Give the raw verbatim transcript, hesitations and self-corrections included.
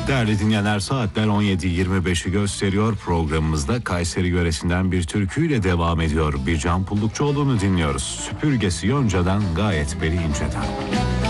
Değerli dinleyenler, saatler on yedi yirmi beşi gösteriyor. Programımızda Kayseri yöresinden bir türküyle devam ediyor. Bircan Pullukçuoğlu'nu dinliyoruz. Süpürgesi Yonca'dan, gayet beli inceden.